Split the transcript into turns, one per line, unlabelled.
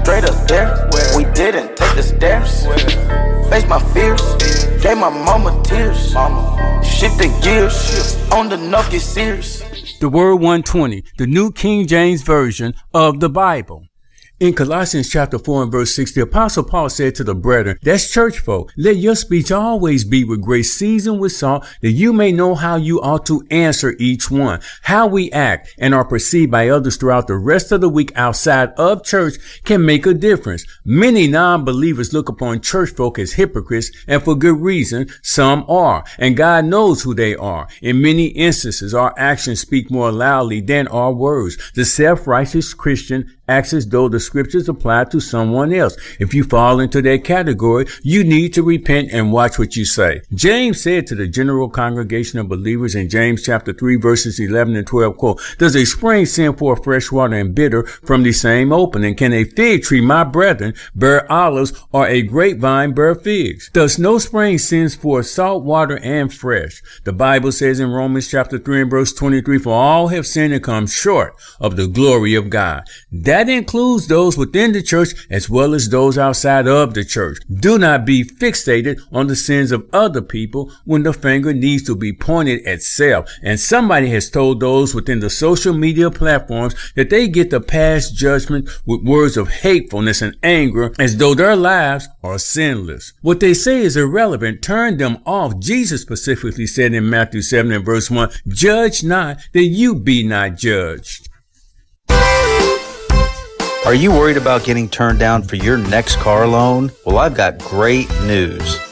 straight up there. We didn't take the stairs. Face my fears, gave my mama tears. Shifting gears, on the knock get serious.
The Word 120, the New King James Version of the Bible. In Colossians chapter 4 and verse 6, the Apostle Paul said to the brethren, that's church folk, let your speech always be with grace, seasoned with salt, that you may know how you ought to answer each one. How we act and are perceived by others throughout the rest of the week outside of church can make a difference. Many non-believers look upon church folk as hypocrites, and for good reason, some are. And God knows who they are. In many instances, our actions speak more loudly than our words. The self-righteous Christian acts as though the scriptures apply to someone else. If you fall into that category, you need to repent and watch what you say. James said to the general congregation of believers in James chapter 3 verses 11 and 12, quote, does a spring send forth fresh water and bitter from the same opening? Can a fig tree, my brethren, bear olives, or a grapevine bear figs? Thus no spring sends forth salt water and fresh. The Bible says in Romans chapter 3 and verse 23, for all have sinned and come short of the glory of God. That includes those within the church as well as those outside of the church. Do not be fixated on the sins of other people when the finger needs to be pointed at self. And somebody has told those within the social media platforms that they get to pass judgment with words of hatefulness and anger as though their lives are sinless. What they say is irrelevant. Turn them off. Jesus specifically said in Matthew 7 and verse 1, judge not that you be not judged.
Are you worried about getting turned down for your next car loan? Well, I've got great news.